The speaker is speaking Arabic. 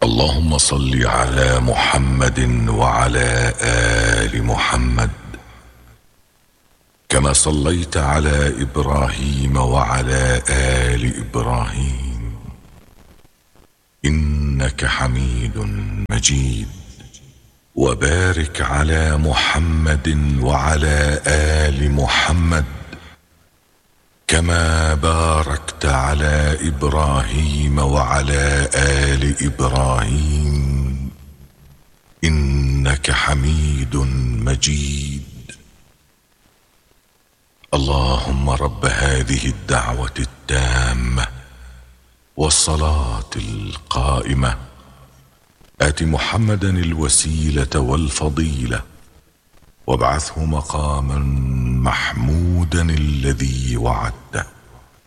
اللهم صل على محمد وعلى آل محمد كما صليت على إبراهيم وعلى آل إبراهيم إنك حميد مجيد. وبارك على محمد وعلى آل محمد كما باركت على إبراهيم وعلى آل إبراهيم إنك حميد مجيد. اللهم رب هذه الدعوة التامة والصلاة القائمة آت محمدا الوسيلة والفضيلة وابعثه مقاما محمودا الذي وعدته.